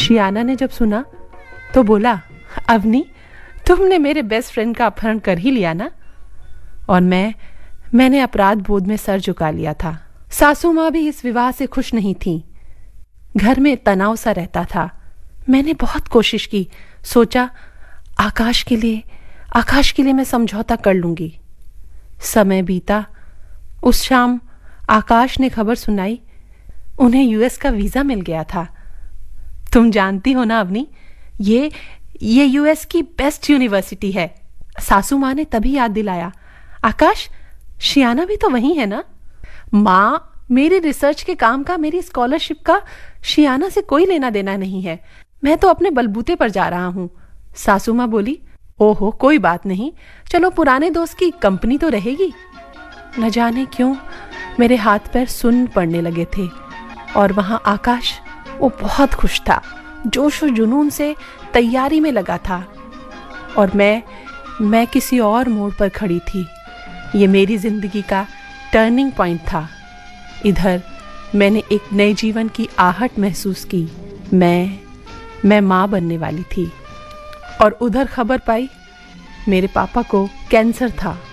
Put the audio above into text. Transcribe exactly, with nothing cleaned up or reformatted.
शियाना ने जब सुना तो बोला, अवनी, तुमने मेरे बेस्ट फ्रेंड का अपहरण कर ही लिया ना। और मैं मैंने अपराध बोध में सर झुका लिया था। सासू माँ भी इस विवाह से खुश नहीं थी। घर में तनाव सा रहता था। मैंने बहुत कोशिश की, सोचा आकाश के लिए आकाश के लिए मैं समझौता कर लूंगी। समय बीता। उस शाम आकाश ने खबर सुनाई, उन्हें यूएस का वीजा मिल गया था। तुम जानती हो ना अवनी, ये ये यूएस की बेस्ट यूनिवर्सिटी है। सासू माँ ने तभी याद दिलाया, आकाश, शियाना भी तो वही है ना। माँ, मेरी रिसर्च के काम का, मेरी स्कॉलरशिप का शियाना से कोई लेना देना नहीं है। मैं तो अपने बलबूते पर जा रहा हूँ। सासू माँ बोली, ओहो, कोई बात नहीं, चलो पुराने दोस्त की कंपनी तो रहेगी। न जाने क्यों मेरे हाथ पैर सुन्न पड़ने लगे थे। और वहां आकाश, वो बहुत खुश था, जोश और जुनून से तैयारी में लगा था। और मैं मैं किसी और मोड़ पर खड़ी थी। ये मेरी जिंदगी का टर्निंग पॉइंट था। इधर मैंने एक नए जीवन की आहट महसूस की। मैं मैं माँ बनने वाली थी। और उधर खबर पाई, मेरे पापा को कैंसर था।